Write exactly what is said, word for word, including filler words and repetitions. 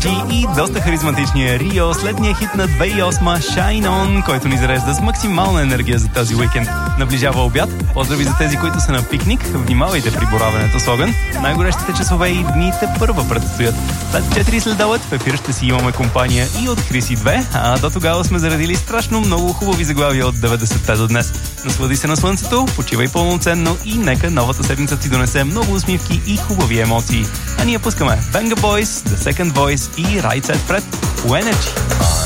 Джи и доста харизматичния Рио след ния хит на две хиляди и осма Shine On, който ни зарежда с максимална енергия за този уикенд. Наближава обяд. Поздрави за тези, които са на пикник. Внимавайте при боравенето с огън. Най-горещите часове и дните първа предстоят. След четири следобед в ефир ще си имаме компания и от Хриси две, а до тогава сме заредили страшно много хубави заглавия от деветдесетте до днес. Наслади се на слънцето, почивай пълноценно и нека новата седмица ти донесе много усмивки и хубави емоции. А ние пускаме Venga Boys, The Second Voice и Right Set Fred, Energy.